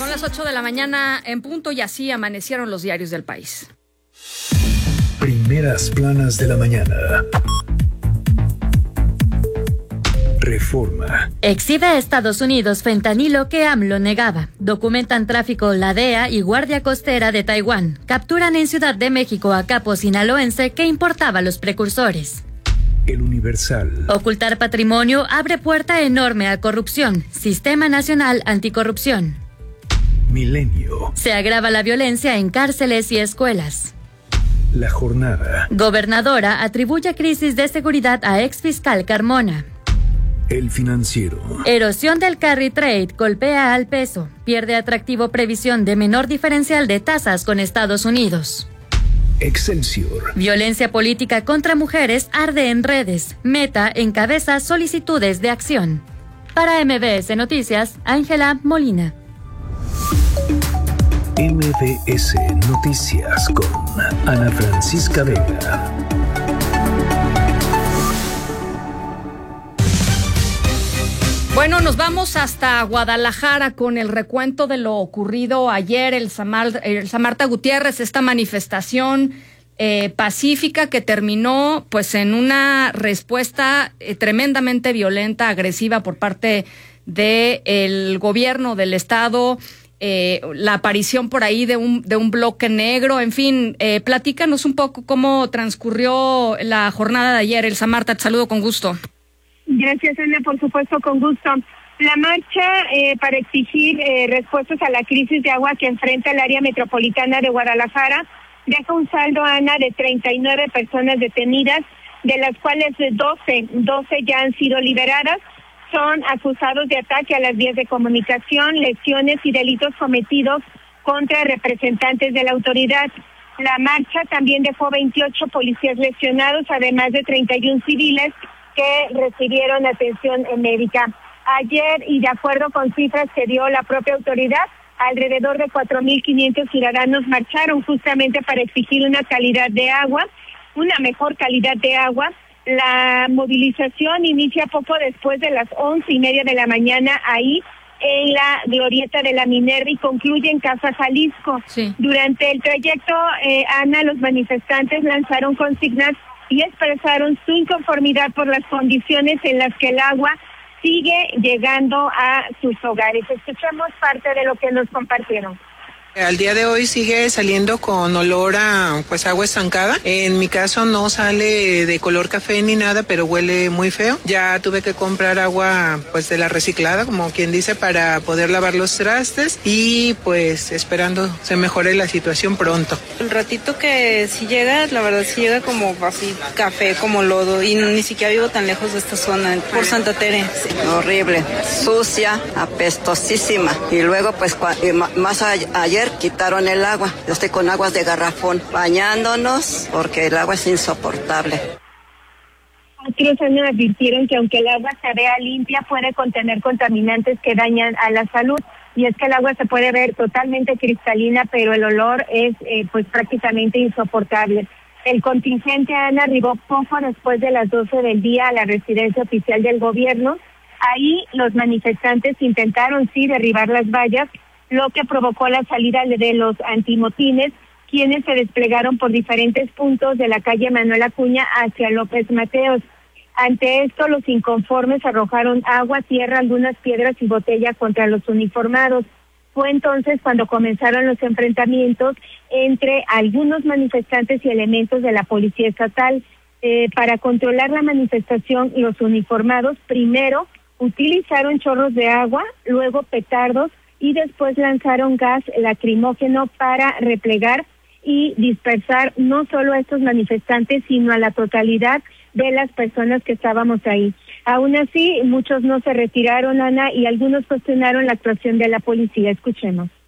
Son las 8 de la mañana en punto y así amanecieron los diarios del país. Primeras planas de la mañana. Reforma. Exhibe Estados Unidos fentanilo que AMLO negaba. Documentan tráfico la DEA y Guardia Costera de Taiwán. Capturan en Ciudad de México a capo sinaloense que importaba los precursores. El Universal. Ocultar patrimonio abre puerta enorme a corrupción. Sistema Nacional Anticorrupción. Milenio. Se agrava la violencia en cárceles y escuelas. La Jornada. Gobernadora atribuye crisis de seguridad a exfiscal Carmona. El Financiero. Erosión del carry trade golpea al peso. Pierde atractivo previsión de menor diferencial de tasas con Estados Unidos. Excelsior. Violencia política contra mujeres arde en redes. Meta encabeza solicitudes de acción. Para MBS Noticias, Ángela Molina. MBS Noticias con Ana Francisca Vega. Bueno, nos vamos hasta Guadalajara con el recuento de lo ocurrido ayer, el Marta Gutiérrez, esta manifestación pacífica que terminó pues en una respuesta tremendamente violenta, agresiva por parte del gobierno del estado, la aparición por ahí de un bloque negro, en fin, platícanos un poco cómo transcurrió la jornada de ayer. Elsa Marta, te saludo con gusto. Gracias, Ana, por supuesto, con gusto. La marcha para exigir respuestas a la crisis de agua que enfrenta el área metropolitana de Guadalajara deja un saldo, Ana, de 39 personas detenidas, de las cuales 12 ya han sido liberadas. Son acusados de ataque a las vías de comunicación, lesiones y delitos cometidos contra representantes de la autoridad. La marcha también dejó 28 policías lesionados, además de 31 civiles que recibieron atención médica. Ayer, y de acuerdo con cifras que dio la propia autoridad, alrededor de 4.500 ciudadanos marcharon justamente para exigir una calidad de agua, una mejor calidad de agua. La movilización inicia poco después de las 11:30 de la mañana ahí en la glorieta de la Minerva y concluye en Casa Jalisco. Sí. Durante el trayecto, Ana, los manifestantes lanzaron consignas y expresaron su inconformidad por las condiciones en las que el agua sigue llegando a sus hogares. Escuchemos parte de lo que nos compartieron. Al día de hoy sigue saliendo con olor a agua estancada. En mi caso no sale de color café ni nada, pero huele muy feo. Ya tuve que comprar agua de la reciclada, como quien dice, para poder lavar los trastes y esperando se mejore la situación pronto. El ratito que si llega, la verdad sí llega como así café, como lodo, y ni siquiera vivo tan lejos de esta zona, por Santa Tere. Sí, horrible, sucia, apestosísima. Y luego más ayer quitaron el agua. Yo estoy con aguas de garrafón bañándonos porque el agua es insoportable. Otros advirtieron que aunque el agua se vea limpia, puede contener contaminantes que dañan a la salud. Y es que el agua se puede ver totalmente cristalina, pero el olor es prácticamente insoportable. El contingente, Ana, arribó poco después de las 12 del día a la residencia oficial del gobierno. Ahí los manifestantes intentaron derribar las vallas, lo que provocó la salida de los antimotines, quienes se desplegaron por diferentes puntos de la calle Manuel Acuña hacia López Mateos. Ante esto, los inconformes arrojaron agua, tierra, algunas piedras y botella contra los uniformados. Fue entonces cuando comenzaron los enfrentamientos entre algunos manifestantes y elementos de la Policía Estatal. Para controlar la manifestación, los uniformados primero utilizaron chorros de agua, luego petardos, y después lanzaron gas lacrimógeno para replegar y dispersar no solo a estos manifestantes, sino a la totalidad de las personas que estábamos ahí. Aún así, muchos no se retiraron, Ana, y algunos cuestionaron la actuación de la policía. Escuchemos.